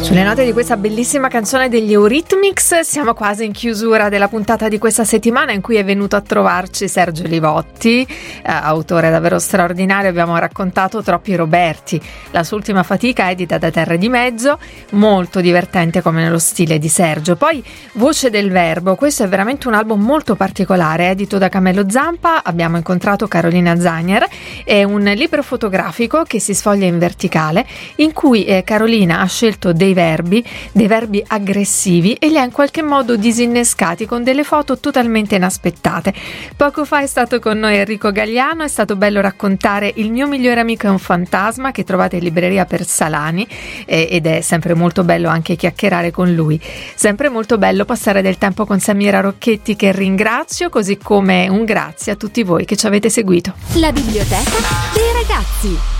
Sulle note di questa bellissima canzone degli Eurythmics siamo quasi in chiusura della puntata di questa settimana, in cui è venuto a trovarci Sergio Livotti, autore davvero straordinario. Abbiamo raccontato Troppi Roberti, la sua ultima fatica edita da Terre di Mezzo, molto divertente come nello stile di Sergio. Poi Voce del Verbo, questo è veramente un album molto particolare, edito da Camello Zampa. Abbiamo incontrato Carolina Zagner, è un libro fotografico che si sfoglia in verticale, in cui Carolina ha scelto dei verbi aggressivi e li ha in qualche modo disinnescati con delle foto totalmente inaspettate. Poco fa è stato con noi Enrico Gagliano, è stato bello raccontare Il mio migliore amico è un fantasma, che trovate in libreria per Salani, ed è sempre molto bello anche chiacchierare con lui. Sempre molto bello passare del tempo con Samira Rocchetti, che ringrazio, così come un grazie a tutti voi che ci avete seguito. La biblioteca dei ragazzi.